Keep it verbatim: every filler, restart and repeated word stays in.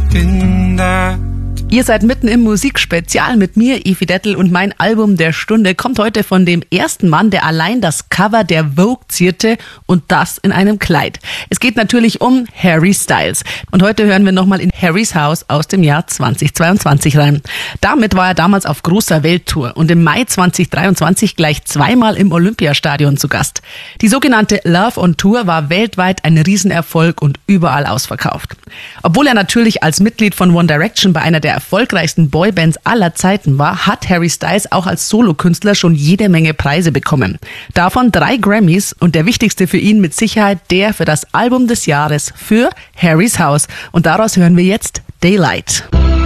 in that. Ihr seid mitten im Musikspezial mit mir, Evi Dettel, und mein Album der Stunde kommt heute von dem ersten Mann, der allein das Cover der Vogue zierte, und das in einem Kleid. Es geht natürlich um Harry Styles. Und heute hören wir nochmal in Harrys Haus aus dem Jahr zweitausendzweiundzwanzig rein. Damit war er damals auf großer Welttour und im Mai zweitausenddreiundzwanzig gleich zweimal im Olympiastadion zu Gast. Die sogenannte Love on Tour war weltweit ein Riesenerfolg und überall ausverkauft. Obwohl er natürlich als Mitglied von One Direction bei einer der erfolgreichsten Boybands aller Zeiten war, hat Harry Styles auch als Solokünstler schon jede Menge Preise bekommen. Davon drei Grammys und der wichtigste für ihn mit Sicherheit der für das Album des Jahres für Harrys Haus. Und daraus hören wir jetzt Daylight.